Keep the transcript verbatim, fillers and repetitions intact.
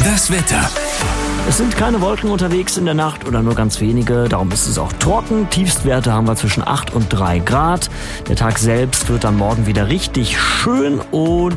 Das Wetter. Es sind keine Wolken unterwegs in der Nacht oder nur ganz wenige, darum ist es auch trocken. Tiefstwerte haben wir zwischen acht und drei Grad. Der Tag selbst wird dann morgen wieder richtig schön und